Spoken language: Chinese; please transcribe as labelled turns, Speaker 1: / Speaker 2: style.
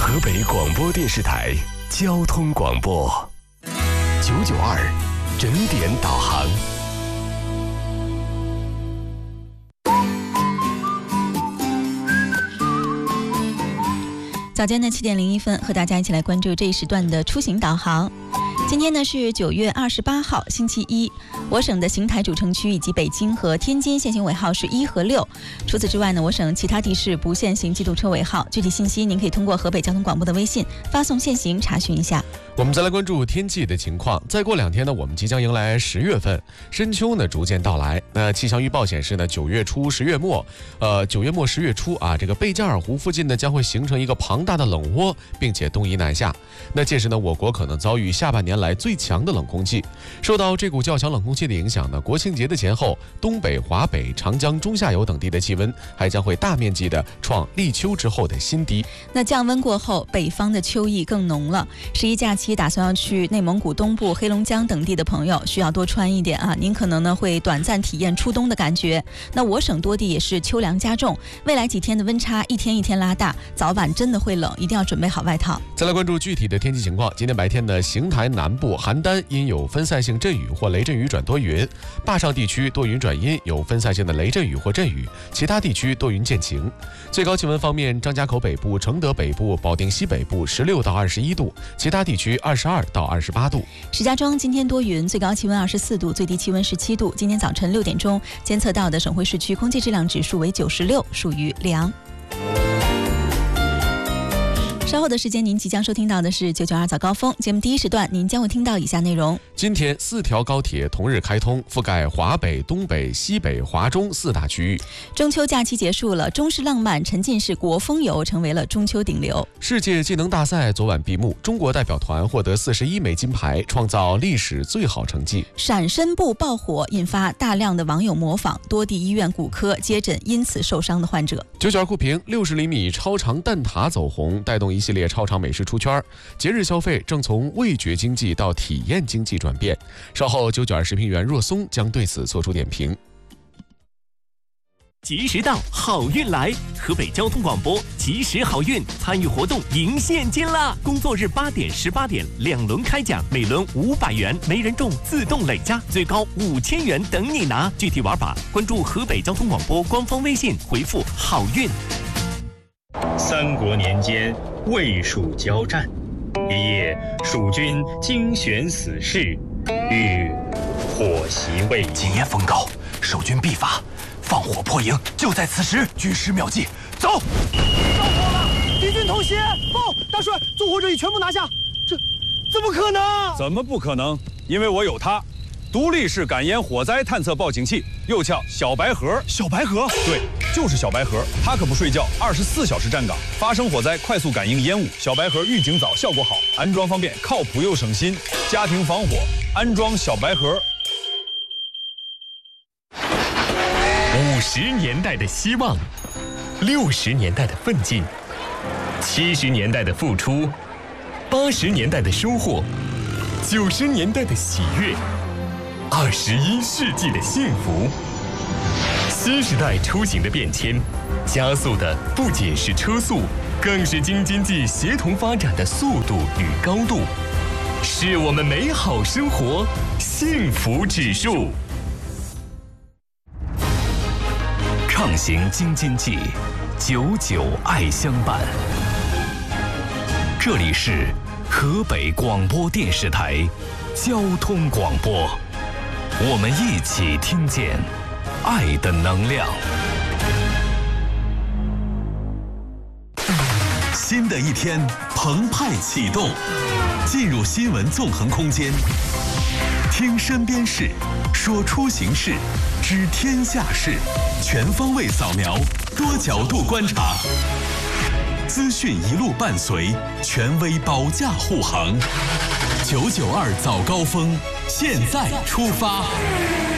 Speaker 1: 河北广播电视台交通广播992整点导航。
Speaker 2: 早间的7点01分，和大家一起来关注这一时段的出行导航。今天呢是9月28号星期一，我省的邢台主城区以及北京和天津限行尾号是1和6。除此之外呢，我省其他地市不限行机动车尾号。具体信息您可以通过河北交通广播的微信发送限行查询一下。
Speaker 3: 我们再来关注天气的情况。再过2天呢，我们即将迎来10月份，深秋呢逐渐到来。那气象预报显示呢，9月初10月末，9月末10月初啊，这个贝加尔湖附近呢将会形成一个庞大的冷涡，并且东移南下。那届时呢，我国可能遭遇下半年来最强的冷空气。受到这股较强冷空气的影响呢，国庆节的前后，东北、华北、长江中下游等地的气温还将会大面积的创立秋之后的新低。
Speaker 2: 那降温过后，北方的秋意更浓了。11假期打算要去内蒙古东部、黑龙江等地的朋友，需要多穿一点啊！您可能呢会短暂体验初冬的感觉。那我省多地也是秋凉加重，未来几天的温差一天一天拉大，早晚真的会冷，一定要准备好外套。
Speaker 3: 再来关注具体的天气情况。今天白天呢，邢台南部、邯郸阴有分散性阵雨或雷阵雨转多云，坝上地区多云转阴，有分散性的雷阵雨或阵雨，其他地区多云见晴。最高气温方面，张家口北部、承德北部、保定西北部16到21度，其他地区22到28度。
Speaker 2: 石家庄今天多云，最高气温24度，最低气温17度。今天早晨6点钟监测到的省会市区空气质量指数为96，属于良。稍后的时间，您即将收听到的是992早高峰节目第一时段，您将会听到以下内容。
Speaker 3: 今天4条高铁同日开通，覆盖华北、东北、西北、华中4大区域。
Speaker 2: 中秋假期结束了，中式浪漫沉浸式国风游成为了中秋顶流。
Speaker 3: 世界技能大赛昨晚闭幕，中国代表团获得41枚金牌，创造历史最好成绩。
Speaker 2: 闪身步爆火，引发大量的网友模仿，多地医院骨科接诊因此受伤的患者。
Speaker 3: 992酷评60厘米超长蛋挞走红，带动一系列超长美食出圈。节日消费正从味觉经济到体验经济转变。稍后992时评员若松将对此做出点评。
Speaker 4: 及时到，好运来！河北交通广播及时好运参与活动赢现金啦！工作日8点、18点2轮开奖，每轮500元，没人中自动累加，最高5000元等你拿。具体玩法关注河北交通广播官方微信，回复好运。
Speaker 5: 三国年间，魏蜀交战，一夜蜀军精选死士，欲火袭魏营。
Speaker 6: 今夜风高，守军必发，放火破营就在此时，举时妙计，走！
Speaker 7: 着火了，敌军偷袭！报，大帅，纵火者已全部拿下。这怎么可能？
Speaker 8: 怎么不可能？因为我有它。独立式感烟火灾探测报警器，又叫小白盒。
Speaker 6: 小白盒？
Speaker 8: 对，就是小白盒。它可不睡觉，24小时站岗，发生火灾快速感应烟雾。小白盒预警早，效果好，安装方便，靠谱又省心。家庭防火，安装小白盒。
Speaker 1: 50年代的希望，60年代的奋进，70年代的付出，80年代的收获，90年代的喜悦，21世纪的幸福。新时代出行的变迁，加速的不仅是车速，更是经济协同发展的速度与高度，是我们美好生活幸福指数。畅行京津冀，99爱相伴。这里是河北广播电视台交通广播，我们一起听见爱的能量。新的一天澎湃启动，进入新闻纵横空间，听身边事，说出行事，知天下事，全方位扫描，多角度观察，资讯一路伴随，权威保驾护航。992早高峰，现在出发。